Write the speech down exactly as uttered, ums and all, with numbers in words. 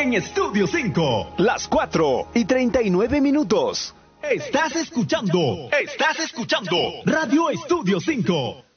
en Estudio cinco. Las cuatro y treinta y nueve minutos. Estás escuchando, estás escuchando Radio Estudio cinco.